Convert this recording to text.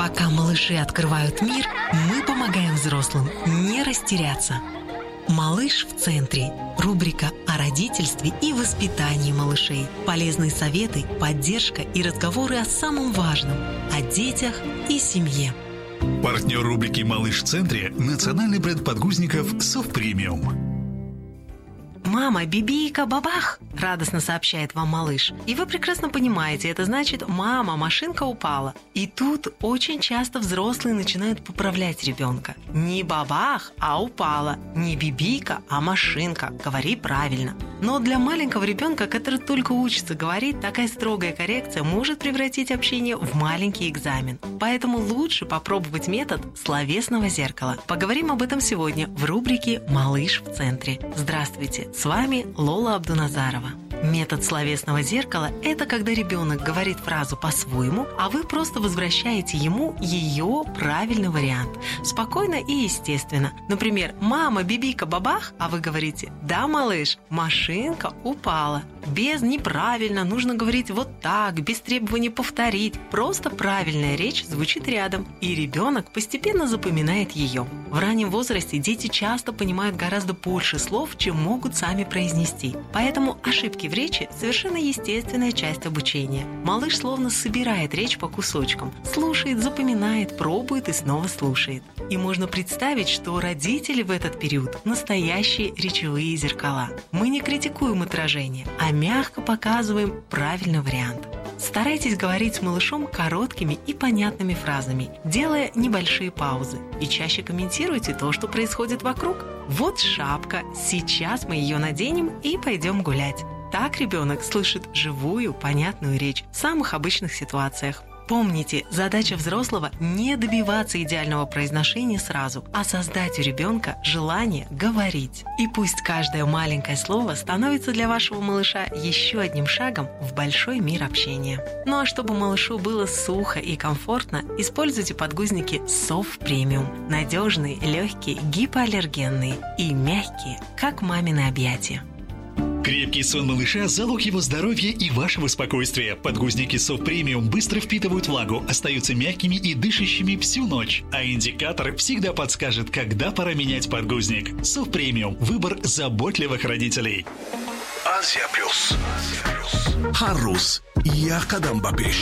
Пока малыши открывают мир, мы помогаем взрослым не растеряться. «Малыш в центре» – рубрика о родительстве и воспитании малышей. Полезные советы, поддержка и разговоры о самом важном – о детях и семье. Партнер рубрики «Малыш в центре» – национальный бренд подгузников «Совпремиум». «Мама, бибийка, бабах!» – радостно сообщает вам малыш. И вы прекрасно понимаете, это значит «мама, машинка упала». И тут очень часто взрослые начинают поправлять ребенка. Не бабах, а упала. Не бибийка, а машинка. Говори правильно. Но для маленького ребенка, который только учится говорить, такая строгая коррекция может превратить общение в маленький экзамен. Поэтому лучше попробовать метод словесного зеркала. Поговорим об этом сегодня в рубрике «Малыш в центре». Здравствуйте! С вами Лола Абдуназарова. Метод словесного зеркала – это когда ребенок говорит фразу по-своему, а вы просто возвращаете ему ее правильный вариант. Спокойно и естественно. Например, «Мама, бибика, бабах», а вы говорите «Да, малыш, машинка упала». Без «неправильно», нужно говорить вот так, без требования повторить. Просто правильная речь звучит рядом, и ребенок постепенно запоминает ее. В раннем возрасте дети часто понимают гораздо больше слов, чем могут сами произнести. Поэтому ошибки в речи – совершенно естественная часть обучения. Малыш словно собирает речь по кусочкам. Слушает, запоминает, пробует и снова слушает. И можно представить, что родители в этот период – настоящие речевые зеркала. Мы не критикуем отражение, а мягко показываем правильный вариант. Старайтесь говорить с малышом короткими и понятными фразами, делая небольшие паузы. И чаще комментируйте то, что происходит вокруг. Вот шапка, сейчас мы ее наденем и пойдем гулять. Так ребенок слышит живую, понятную речь в самых обычных ситуациях. Помните, задача взрослого – не добиваться идеального произношения сразу, а создать у ребенка желание говорить. И пусть каждое маленькое слово становится для вашего малыша еще одним шагом в большой мир общения. Ну а чтобы малышу было сухо и комфортно, используйте подгузники Совпремиум. Надежные, легкие, гипоаллергенные и мягкие, как мамины объятия. Крепкий сон малыша – залог его здоровья и вашего спокойствия. Подгузники Совпремиум быстро впитывают влагу, остаются мягкими и дышащими всю ночь. А индикатор всегда подскажет, когда пора менять подгузник. Совпремиум – выбор заботливых родителей. Азия Плюс. Харрус. Я Кадамба Пеш.